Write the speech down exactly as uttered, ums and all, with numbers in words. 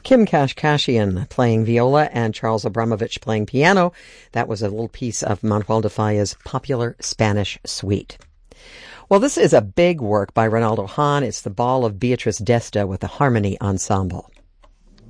Kim Kashkashian playing viola and Charles Abramovich playing piano. That was a little piece of Manuel de Falla's popular Spanish suite. Well, this is a big work by Ronaldo Hahn. It's the Ball of Beatrice d'Este with the Harmony Ensemble.